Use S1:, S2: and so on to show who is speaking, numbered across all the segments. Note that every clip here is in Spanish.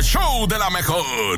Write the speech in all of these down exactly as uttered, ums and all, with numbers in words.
S1: show de la mejor.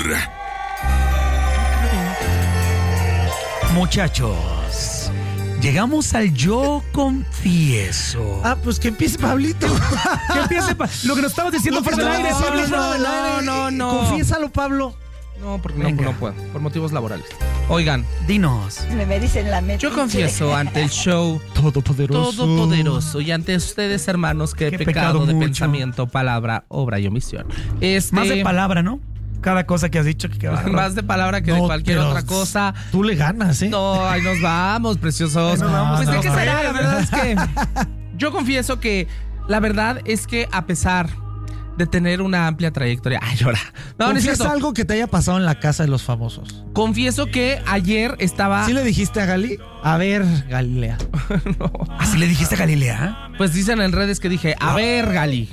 S2: Muchachos, llegamos al Yo Confieso.
S3: Ah, pues que empiece Pablito.
S2: Que empiece pa- lo que nos estabas diciendo fuera del aire, Pablo.
S4: no, no, no, no.
S3: Confiésalo, Pablo.
S4: No, porque no,
S2: Venga.
S4: no puedo, por motivos laborales. Oigan,
S2: Dinos.
S5: Me, me dicen la mente.
S4: yo confieso ante el show
S3: Todopoderoso.
S4: todopoderoso y ante ustedes, hermanos, que he
S2: Qué
S4: pecado,
S2: pecado
S4: de
S2: mucho.
S4: pensamiento, palabra, obra y omisión. Este,
S2: Más de palabra, ¿no? Cada cosa que has dicho que queda.
S4: más de palabra que de
S3: No,
S4: cualquier
S3: pero
S4: otra cosa.
S3: Tú le ganas, ¿eh?
S4: No, ahí nos vamos, preciosos.
S3: Ahí nos vamos,
S4: pues de
S3: nos
S4: qué
S3: vamos.
S4: será, la verdad es que yo confieso que la verdad es que a pesar de tener una amplia trayectoria, ay, llora. No, no es
S3: Confiesa
S4: cierto.
S3: algo que te haya pasado en la casa de los famosos.
S4: Confieso que ayer estaba,
S3: ¿Sí le dijiste a Gali? A ver, Galilea.
S2: ¿Así le dijiste a Galilea?
S4: pues dicen en redes que dije, a ver, Gali.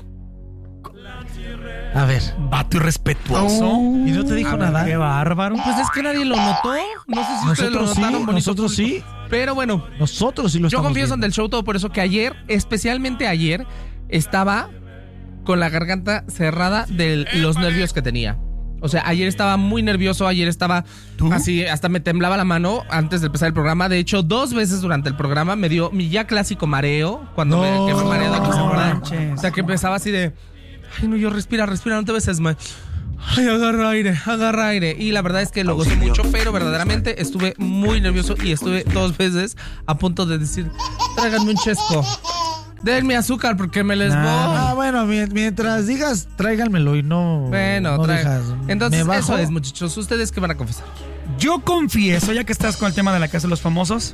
S3: A ver.
S2: Vato irrespetuoso.
S3: ¿Y no te dijo
S2: A ver,
S3: nada?
S2: Qué bárbaro.
S4: Pues es que nadie lo notó. No sé si ustedes lo
S3: Nosotros sí,
S4: notaron, bonito
S3: nosotros
S4: público.
S3: sí.
S4: Pero bueno,
S3: Nosotros sí lo
S4: yo
S3: estamos
S4: confieso
S3: viendo.
S4: ante el show todo por eso que ayer, especialmente ayer, estaba con la garganta cerrada de los nervios que tenía. O sea, ayer estaba muy nervioso, ayer estaba
S2: ¿Tú?
S4: así, hasta me temblaba la mano antes de empezar el programa. De hecho, dos veces durante el programa me dio mi ya clásico mareo, cuando
S3: No,
S4: me, que me mareo de aquí, ¿se
S2: no
S4: acuerdan?
S2: manches.
S4: O sea, que empezaba así de, ay, no, yo respira, respira, no te beses, ma. Ay, agarra aire, agarra aire. Y la verdad es que lo gocé mucho, pero verdaderamente estuve muy nervioso y estuve dos veces a punto de decir, tráiganme un chesco. Denme azúcar porque me les voy.
S3: Ah, bueno, mi- mientras digas, tráiganmelo y no.
S4: Bueno,
S3: no
S4: trae-
S3: digas,
S4: entonces
S3: ¿me bajo?
S4: eso es, muchachos. ¿Ustedes qué van a confesar?
S2: Yo confieso, ya que estás con el tema de la casa de los famosos,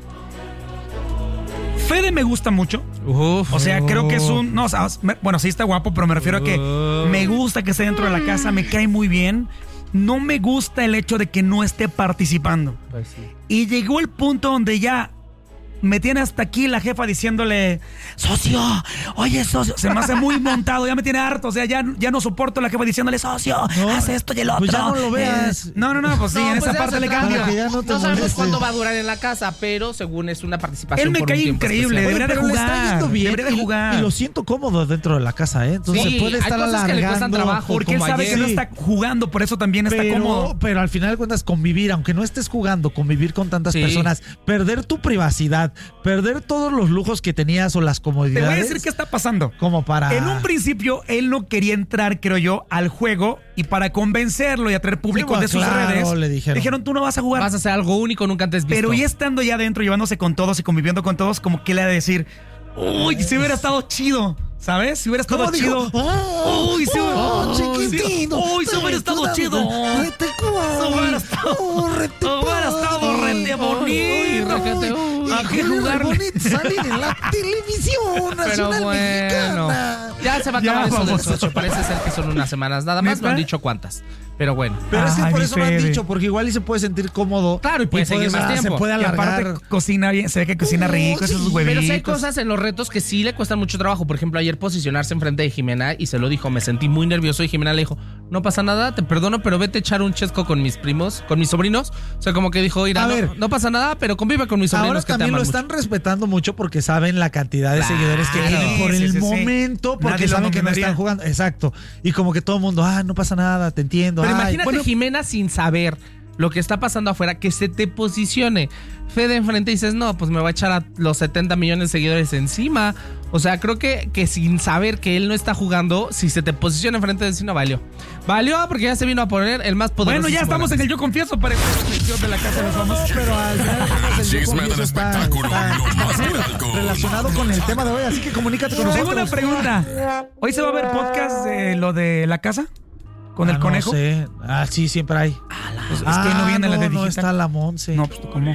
S2: Fede me gusta mucho.
S4: Uf.
S2: O sea, creo que es un... No, o sea, me- bueno, sí está guapo, pero me refiero a que
S4: Oh.
S2: me gusta que esté dentro de la casa, me cae muy bien. No me gusta el hecho de que no esté participando.
S4: Pues sí.
S2: Y llegó el punto donde ya me tiene hasta aquí la jefa diciéndole, socio, oye, socio. Se me hace muy montado, ya me tiene harto. O sea, ya, ya no soporto la jefa diciéndole, socio,
S3: No,
S2: haz esto y el otro.
S3: pues ya no lo veas.
S2: Eh, no, no, no, pues sí,
S4: No,
S2: en
S4: pues
S2: esa
S4: de
S2: parte
S4: eso
S2: le
S4: se trata.
S2: cambio.
S3: Para que ya no te
S4: No sabemos
S3: moleste.
S4: cuánto va a durar en la casa, pero según es una participación
S2: Él me
S4: por un
S2: cae
S4: tiempo
S2: increíble,
S4: especial.
S2: debería de
S3: Pero le está
S2: jugar,
S3: yendo bien
S2: debería de
S3: y-
S2: jugar.
S3: Y, lo siento cómodo dentro de la casa, ¿eh? Entonces
S4: Sí,
S3: se puede
S4: hay
S3: estar
S4: cosas que le cuestan
S3: alargando.
S4: trabajo.
S2: Porque él
S4: como
S2: sabe
S4: ayer.
S2: que no
S3: Sí.
S2: está jugando, por eso también está cómodo.
S3: Pero, pero al final de cuentas, convivir, aunque no estés jugando, convivir con tantas
S4: Sí.
S3: personas, perder tu privacidad, perder todos los lujos que tenías o las
S2: Te voy
S3: comodidades.
S2: a decir qué está pasando.
S3: Como para.
S2: En un principio, él no quería entrar, creo yo, al juego y para convencerlo y atraer público
S3: Sí,
S2: de sus
S3: claro,
S2: redes,
S3: le dijeron.
S2: tú no vas a jugar.
S4: Vas a hacer algo único nunca antes visto.
S2: Pero ya estando ya adentro, llevándose con todos y conviviendo con todos, como que le ha de decir, uy, si hubiera estado chido, ¿sabes? Si hubiera estado
S3: ¿Cómo dijo?
S2: chido.
S3: ¡Oh!
S2: Uy, si hubiera,
S3: ¡Oh,
S2: uy, sí,
S3: chiquitino!
S2: uy, si hubiera estado chido.
S3: ¡Rete
S2: Si hubiera estado,
S3: ¡Oh, rete
S2: hubiera estado rete bonito.
S4: Fíjate, uy,
S2: ¿A qué jugar?
S3: bonito salir en la televisión
S4: Pero
S3: nacional
S4: bueno,
S3: mexicana.
S4: ya se va a
S2: Ya,
S4: acabar eso del
S2: vamos.
S4: socio. Parece ser que son unas semanas nada más. No han
S2: ¿Neta?
S4: dicho cuántas. Pero bueno.
S3: Pero es que
S2: Ay,
S3: por
S2: mi
S3: eso lo han
S2: Fede.
S3: dicho, porque igual y se puede sentir cómodo.
S4: Claro, y puede seguir más
S3: ah,
S4: tiempo.
S3: Se puede
S2: Y aparte
S3: alargar.
S2: cocina bien, se ve que cocina rico, esos
S3: sí.
S2: huevitos.
S4: Pero sí hay cosas en los retos que sí le cuestan mucho trabajo. Por ejemplo, ayer posicionarse enfrente de Jimena y se lo dijo, me sentí muy nervioso y Jimena le dijo, no pasa nada, te perdono, pero vete a echar un chesco con mis primos, con mis sobrinos. O sea, como que dijo, mira,
S3: A
S4: no,
S3: ver.
S4: no pasa nada, pero convive con mis sobrinos
S3: Ahora
S4: que te
S3: también
S4: aman
S3: lo
S4: mucho.
S3: están respetando mucho porque saben la cantidad de
S4: Claro.
S3: seguidores que tienen por
S2: Sí,
S3: el
S2: sí, sí.
S3: momento, porque
S2: Nadie lo
S3: saben que no
S2: abandonaría.
S3: están jugando. Exacto. Y como que todo el mundo, ah, no pasa nada, te entiendo.
S4: Pero
S3: ay,
S4: imagínate
S3: bueno,
S4: Jimena sin saber lo que está pasando afuera, que se te posicione Fede enfrente y dices, no, pues me va a echar a los setenta millones de seguidores encima. O sea, creo que, que sin saber que él no está jugando, si se te posiciona enfrente de sí, no valió. Valió porque ya se vino a poner el más poderoso.
S2: Bueno, ya estamos en el Yo Confieso para esta sección de la Casa de los Famosos.
S3: pero al final de cuentas, el Yo
S1: Chisme
S3: Confieso
S1: del
S3: está-
S1: espectáculo,
S3: está-
S1: los más
S3: está
S1: altos.
S3: relacionado con el tema de hoy, así que comunícate con
S2: Tengo
S3: nosotros.
S2: una pregunta. ¿Hoy se va a ver podcast de lo de la casa? ¿Con
S3: Ah,
S2: el conejo?
S3: No sé. Ah, sí, siempre hay.
S2: Pues es que no viene la de
S3: no
S2: digital.
S3: está la Monse.
S2: No, pues ¿cómo?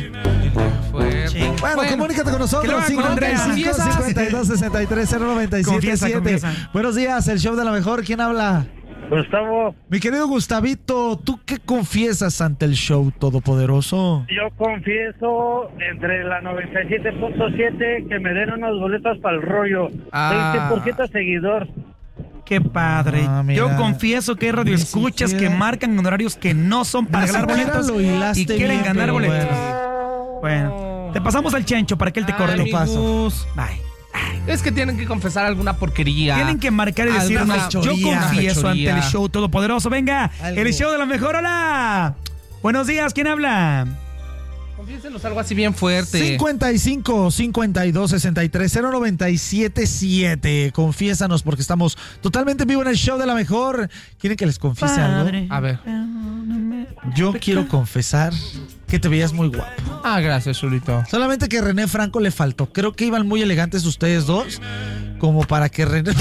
S4: Fuerte.
S3: Bueno, comunícate con nosotros.
S2: Que lo haga con
S3: cinco
S2: Andrea.
S3: cinco cincuenta y dos sesenta y tres cero noventa y siete
S2: Confiesa,
S3: siete.
S2: confiesa.
S3: Buenos días, el show de la mejor. ¿Quién habla?
S6: Gustavo,
S3: Mi querido Gustavito, ¿tú qué confiesas ante el show todopoderoso?
S6: yo confieso entre la noventa y siete punto siete que me den unas boletas para el rollo.
S4: Ah.
S6: veinte por ciento seguidor.
S2: Qué padre.
S3: Ah, mira.
S2: Yo confieso que hay radioescuchas
S3: Ni
S2: que
S3: siquiera-
S2: marcan en horarios que no son para
S3: Ni
S2: ganar
S3: siquiera
S2: boletos
S3: lo hilaste
S2: y quieren
S3: bien,
S2: ganar
S3: pero
S2: boletos.
S3: bueno.
S2: Bueno, te pasamos al Chencho para que él te corte.
S4: Ay, mi
S3: paso.
S4: Gus.
S2: Bye. Ay.
S4: Es que tienen que confesar alguna porquería.
S2: Tienen que marcar y decirnos,
S4: Alguna
S2: yo
S4: fechoría,
S2: confieso ante
S4: fechoría.
S2: el show todopoderoso. Venga,
S3: Algo.
S2: el show de la mejor. Hola. Buenos días, ¿quién habla?
S4: Confiésenos algo así bien fuerte.
S3: cincuenta y cinco, cincuenta y dos, sesenta y tres, cero noventa y siete siete. Confiésanos porque estamos totalmente en vivo en el show de la mejor. ¿Quieren que les confiese
S2: Padre.
S3: algo?
S4: A ver.
S3: Yo quiero confesar que te veías muy guapo.
S4: Ah, gracias, Chulito.
S3: Solamente que René Franco le faltó. Creo que iban muy elegantes ustedes dos, como para que René...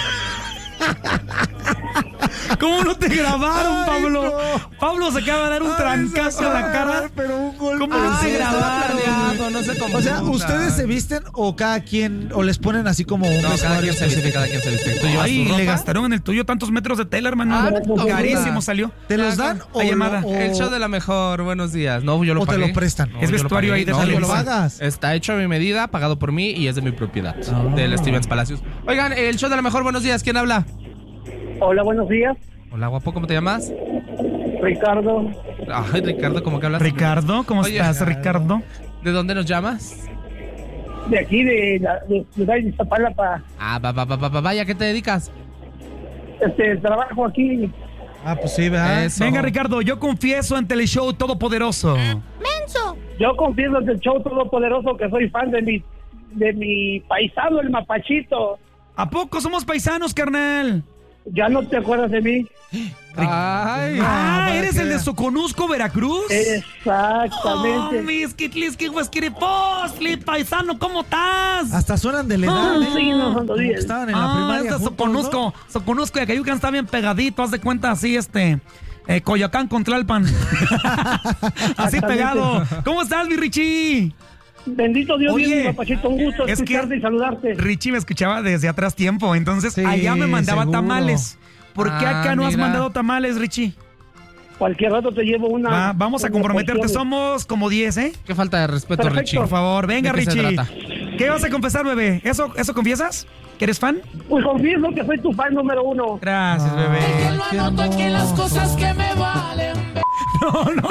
S2: ¿Cómo no te grabaron,
S3: Ay,
S2: Pablo?
S3: no.
S2: Pablo se acaba de dar un trancazo en la cara.
S3: Pero un golpe.
S2: ¿Cómo
S3: en
S2: no
S4: Ay,
S2: se
S3: serio.
S4: estaba
S2: grabaron?
S4: planeado, no sé cómo.
S3: O sea, ¿ustedes se visten o cada quien, o les ponen así como un
S4: No, cada
S3: vestuario
S4: quien se viste,
S3: específico?
S4: cada quien se viste. ¿Tú llevas
S2: Ay,
S4: tu
S2: le
S4: ropa?
S2: gastaron en el tuyo tantos metros de tela, hermano.
S4: Ah, no, no,
S2: Carísimo
S4: no.
S2: salió.
S3: ¿Te los dan o,
S2: Hay
S3: lo-
S2: llamada.
S3: o-
S4: El show de la mejor, buenos días. No, yo lo
S3: o te
S4: pagué.
S3: lo prestan?
S4: No,
S2: Es
S4: yo lo
S2: vestuario
S4: pagué.
S2: ahí de
S4: No,
S3: ¿Te
S4: yo
S3: lo
S4: lo pagué.
S3: pagas?
S4: Está hecho a mi medida, pagado por mí y es de mi propiedad.
S3: Ah.
S4: Del Stevens Palacios. Oigan, el show de la mejor, buenos días. ¿Quién habla?
S6: Hola, buenos días.
S4: Hola, guapo, ¿cómo te llamas?
S6: Ricardo.
S4: Ay, Ricardo, ¿cómo que hablas?
S2: Ricardo, ¿cómo
S4: Oye,
S2: estás, Ricardo?
S4: ¿De dónde nos llamas?
S6: De aquí, de la de Ciudad de Iztapalapa.
S4: Ah, va, va, va, va, va, vaya, ¿qué te dedicas?
S6: Este, trabajo aquí.
S3: Ah, pues sí, ¿verdad?
S4: Eso.
S2: Venga, Ricardo, yo confieso ante el show todopoderoso.
S6: Yo confieso ante el show todopoderoso que soy fan de mi, de mi paisano, el Mapachito.
S2: ¿A poco somos paisanos, carnal?
S6: ¿Ya no te acuerdas de mí?
S4: Ay.
S2: Ah,
S3: para
S2: ¿eres
S3: que
S2: el de
S3: vea.
S2: Soconusco, Veracruz?
S6: Exactamente.
S2: Oh, mis kitlis, Postli, paisano, ¿cómo estás?
S3: Hasta suenan de la edad,
S2: Ah,
S3: ¿eh?
S6: sí, no, son
S3: Como
S6: dos
S3: que
S6: días.
S3: estaban en la
S2: Ah,
S3: primaria
S2: es de
S3: juntos,
S2: Soconusco. Soconusco y Acayucan está bien pegadito, haz de cuenta así, este... Eh, Coyoacán con Tlalpan. Así
S6: Exactamente.
S2: pegado. ¿Cómo estás, mi Richie?
S6: Bendito Dios,
S2: Oye,
S6: bien, mi Mapachito. Un gusto
S2: es que-
S6: escucharte y saludarte.
S2: Richie me escuchaba desde atrás tiempo, entonces
S3: Sí,
S2: allá me mandaba
S3: seguro.
S2: tamales. ¿Por qué
S4: Ah,
S2: acá no has
S4: mira.
S2: mandado tamales, Richie?
S6: Cualquier rato te llevo una.
S2: Va, vamos a
S6: unas
S2: comprometerte,
S6: porciones.
S2: somos como diez, ¿eh?
S4: Qué falta de respeto,
S6: Perfecto.
S4: Richie.
S2: Por favor, venga,
S4: ¿De qué se
S2: Richie.
S4: trata?
S2: ¿Qué vas a confesar, bebé? ¿Eso, ¿Eso confiesas? ¿Que eres fan?
S6: Pues confieso que soy tu fan número uno.
S2: Gracias,
S3: Ay,
S2: bebé.
S3: qué hermoso.
S2: No, no, no.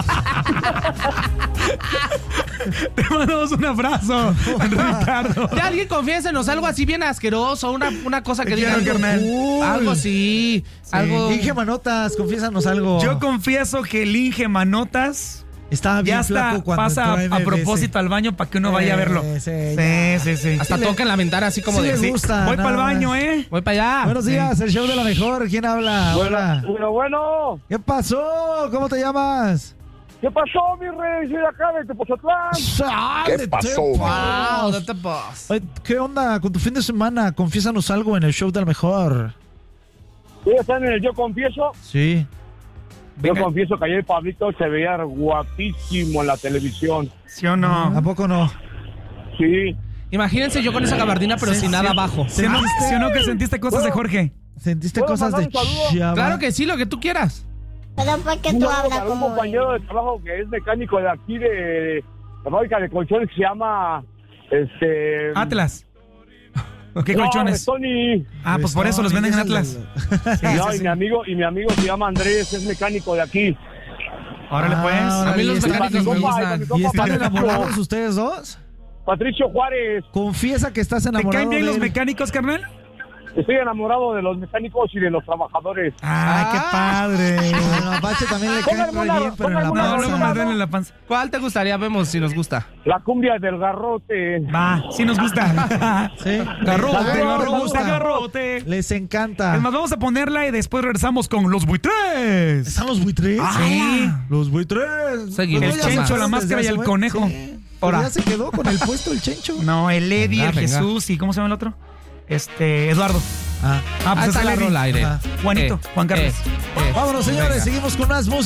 S2: Te mandamos un abrazo, Ricardo.
S4: Ya alguien confiésenos algo así bien asqueroso, una, una cosa que
S2: Te
S4: diga
S2: quiero, carnal.
S3: Uy.
S4: algo así, algo.
S3: Inge Manotas, confiésanos algo.
S2: Yo confieso que el Inge Manotas
S3: Estaba bien
S2: ya está,
S3: flaco cuando
S2: pasa
S3: entró
S2: a, a
S3: M B S.
S2: propósito al baño para que uno vaya a verlo.
S3: Sí, sí,
S2: Sí,
S3: ya.
S2: sí, sí.
S4: Hasta
S3: Sí le-
S4: toca en la ventana así como
S3: sí
S4: de.
S3: le
S4: sí,
S3: gusta.
S2: Voy
S3: nada
S2: para el baño,
S3: más.
S2: ¿eh?
S4: voy para allá.
S3: Buenos días, el show de la mejor. ¿Quién habla? Hola.
S6: Pero bueno,
S3: ¿Qué pasó? ¿Cómo te llamas?
S6: ¿qué pasó, mi rey? Soy de acá, de Tepozotlán.
S3: ¿Qué pasó?
S4: Wow, no te pas.
S3: ¿Qué onda con tu fin de semana? Confiésanos algo en el show de la mejor.
S6: ¿Ustedes están en el Yo Confieso?
S3: Sí.
S2: Venga.
S6: Yo confieso que ayer Pablito se veía guapísimo en la televisión.
S2: ¿Sí o no?
S3: ¿A poco no?
S6: Sí.
S4: Imagínense yo con esa gabardina, pero
S3: Sí,
S4: sin nada
S3: sí.
S4: abajo.
S2: ¿Sí o no, ¿Sí o no que sentiste cosas de Jorge?
S3: ¿Sentiste
S6: ¿Puedo
S3: cosas de
S6: mandar un saludo?
S3: Chava?
S4: Claro que sí, lo que tú quieras.
S1: Pero ¿por qué
S6: Un
S1: tú
S6: saludo
S1: hablas
S6: para un
S1: como
S6: compañero de trabajo que es mecánico de aquí de la fábrica de colchones que se llama este
S2: Atlas. ¿Qué
S6: no,
S2: colchones?
S6: Tony.
S2: Ah, pues por eso los venden en Atlas. Sí,
S6: No,
S2: sí,
S6: y
S2: sí.
S6: mi amigo y mi amigo se llama Andrés, es mecánico de aquí.
S2: Órale, pues.
S3: Ah,
S4: A mí los
S3: y está-
S4: mecánicos me
S6: mi compa,
S4: gustan.
S6: mi
S3: ¿Y
S6: compa
S3: están
S6: Patricio-
S3: enamorados ustedes dos?
S6: Patricio Juárez.
S3: Confiesa que estás
S2: ¿Te
S3: enamorado
S2: caen bien
S3: de
S2: los
S3: él.
S2: mecánicos, carnal?
S6: Estoy enamorado de los mecánicos y de los trabajadores.
S2: Ay, qué padre.
S3: Al Mapache también le cae
S6: Póngale
S3: re
S6: una-
S3: bien, pero en la
S6: póngale una
S2: No,
S3: panza.
S2: luego me duele la panza.
S4: ¿Cuál te gustaría? Vemos si nos gusta.
S6: La cumbia del garrote.
S2: Va, sí nos gusta.
S3: Sí.
S2: Garrote,
S3: Ah, me
S2: garrote,
S3: gusta.
S2: garrote.
S3: Les encanta.
S2: Es más, vamos a ponerla y después regresamos con los buitres.
S3: ¿Están los buitres?
S2: Sí.
S3: Los buitres.
S4: Seguimos.
S3: Pues
S2: El
S3: ya
S2: Chencho,
S3: sabes,
S2: la máscara y
S3: desde
S2: el
S3: hace-
S2: conejo.
S3: Sí.
S2: Ahora.
S3: Pero ya se quedó con el puesto el Chencho.
S2: No, el Eddie,
S4: Venga,
S2: el
S4: venga.
S2: Jesús y ¿cómo se llama el otro? Este, Eduardo.
S3: Ah.
S2: Ah,
S4: Ah,
S2: pues es
S4: está
S2: el
S4: la
S2: Eddie.
S4: rola aire.
S3: Ajá.
S2: Juanito, Juan Carlos.
S4: eh.
S3: Vámonos, señores.
S4: Venga.
S3: Seguimos con más música.